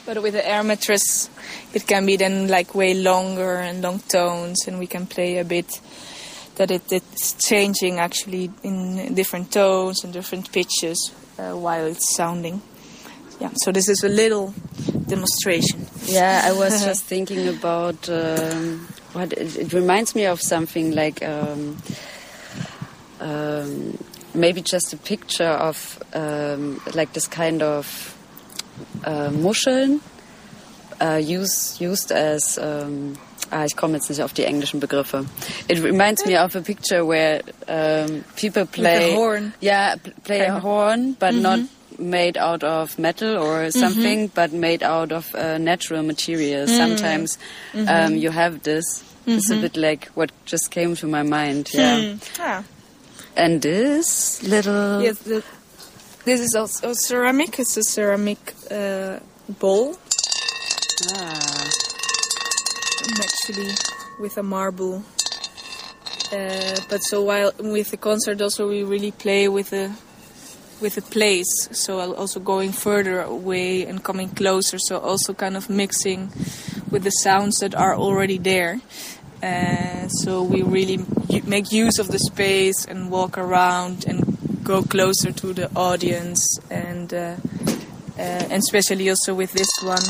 But with the air mattress, it can be then like way longer and long tones, and we can play a bit that it's changing actually in different tones and different pitches while it's sounding. Yeah, so this is a little demonstration. Yeah, I was just thinking about what it reminds me of something like maybe just a picture of like this kind of Muscheln used as ich komme jetzt nicht auf die englischen Begriffe. It reminds me of a picture where people play with a horn. Yeah, play a horn, but not made out of metal or something, but made out of natural materials. Sometimes you have this. It's a bit like what just came to my mind. Yeah. And this little... Yes, this is also ceramic. It's a ceramic bowl. And actually with a marble. But so while with the concert also we really play with the place. So also going further away and coming closer. So also kind of mixing with the sounds that are already there. So we really make use of the space and walk around and go closer to the audience, and especially also with this one,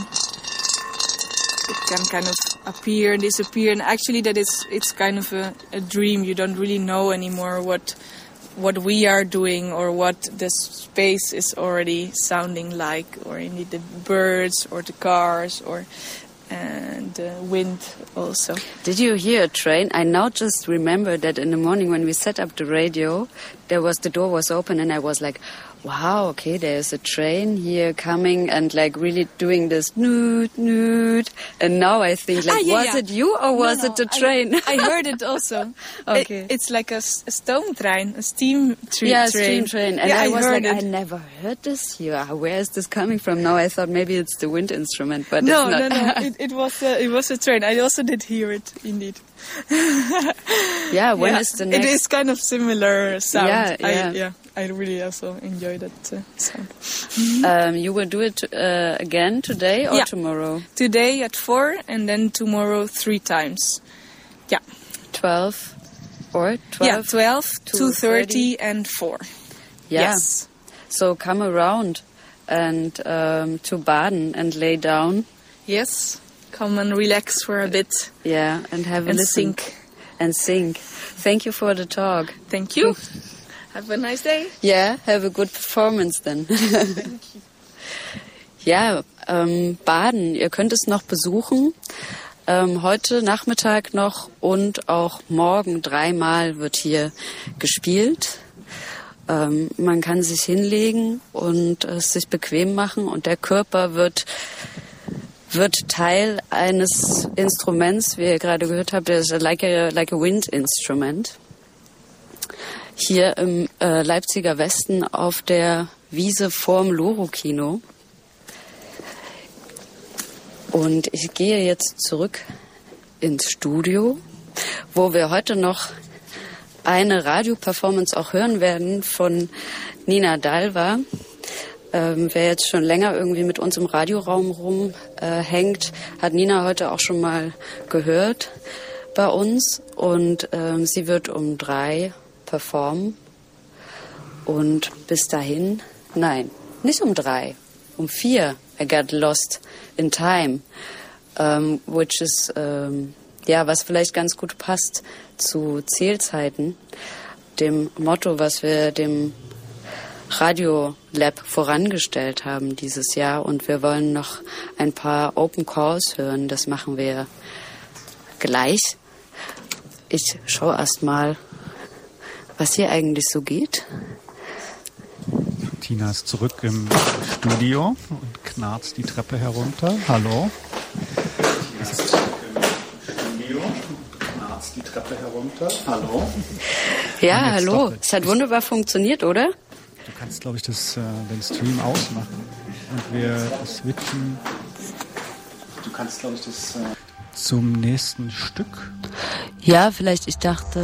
it can kind of appear and disappear. And actually, it's kind of a dream. You don't really know anymore what we are doing or what the space is already sounding like, or indeed the birds or the cars or. And wind also. Did you hear a train? I now just remember that in the morning when we set up the radio, the door was open and I was like, wow, okay, there's a train here coming and like really doing this noot, noot. And now I think like, was it you or was it the train? I heard it also. Okay. It's like a stoomtrein, a steam train. Yeah, steam train. And I was like, it. I never heard this here. Where is this coming from? Now I thought maybe it's the wind instrument, but no, it's not. No. It was a train. I also did hear it, indeed. Yeah, when is the next? It is kind of similar sound. Yeah. I really also enjoy that sound. You will do it again today or tomorrow? Today at 4 and then tomorrow 3 times. Yeah. 12 or 12? Yeah, 12, 2:30 and 4. Yeah. Yes. So come around and to Baden and lay down. Yes. Come and relax for a bit. Yeah, and have a listen. And sing. Thank you for the talk. Thank you. Have a nice day. Yeah, have a good performance then. Thank you. Ja, Baden, ihr könnt es noch besuchen. Heute Nachmittag noch und auch morgen 3-mal wird hier gespielt. Man kann sich hinlegen und es sich bequem machen und der Körper wird Teil eines Instruments, wie ihr gerade gehört habt, das ist like a wind instrument. Hier im Leipziger Westen auf der Wiese vorm Loro-Kino. Und ich gehe jetzt zurück ins Studio, wo wir heute noch eine Radioperformance auch hören werden von Nina Dalva. Wer jetzt schon länger irgendwie mit uns im Radioraum rumhängt, hat Nina heute auch schon mal gehört bei uns. Und sie wird um 3 performen. Und bis dahin, nein, nicht um 3, um 4, I got lost in time. Which is, was vielleicht ganz gut passt zu Zählzeiten, dem Motto, was wir dem Radio Lab vorangestellt haben dieses Jahr, und wir wollen noch ein paar Open Calls hören. Das machen wir gleich. Ich schaue erst mal, was hier eigentlich so geht. Tina ist zurück im Studio und knarzt die Treppe herunter. Hallo. Tina ist zurück im Studio und knarzt die Treppe herunter. Hallo. Ja, hallo. Es hat wunderbar funktioniert, oder? Du kannst, glaube ich, den Stream ausmachen und wir switchen. Du kannst, glaube ich, zum nächsten Stück. Ja, vielleicht, ich dachte,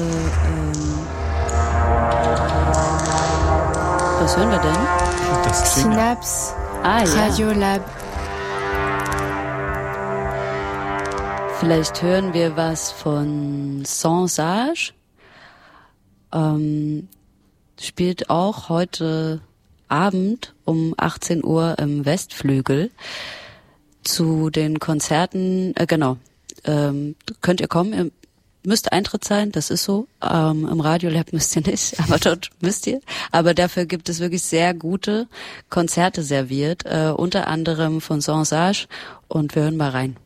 was hören wir denn? Das Synapse, ja. Radio Lab. Vielleicht hören wir was von Sans Sage. Spielt auch heute Abend um 18 Uhr im Westflügel. Zu den Konzerten, könnt ihr kommen. Ihr müsst Eintritt sein, das ist so. Im Radiolab müsst ihr nicht, aber dort müsst ihr. Aber dafür gibt es wirklich sehr gute Konzerte serviert, unter anderem von Sans Sage. Und wir hören mal rein.